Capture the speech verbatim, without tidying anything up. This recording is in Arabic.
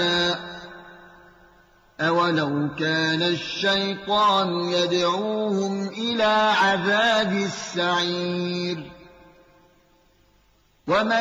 أولو كان الشيطان يدعوهم إلى عذاب السعير ومن